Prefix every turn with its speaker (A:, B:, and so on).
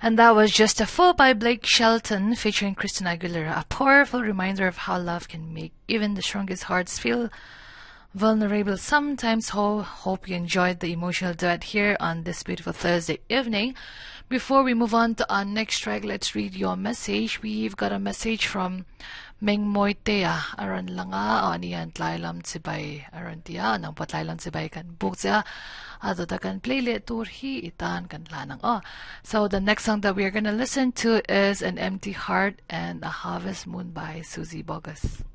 A: And that was Just a Fool by Blake Shelton featuring Christina Aguilera. A powerful reminder of how love can make even the strongest hearts feel vulnerable sometimes. Hope you enjoyed the emotional duet here on this beautiful Thursday evening. Before we move on to our next track, let's read your message. We've got a message from Meng Moitea. Aran langa o aniyan tlailam sibay aran tiya nang patlailam sibay kan buksa ato ta kan playlist turhi itan kan lanang. So the next song that we're gonna listen to is An Empty Heart and A Harvest Moon by Susie Bogus.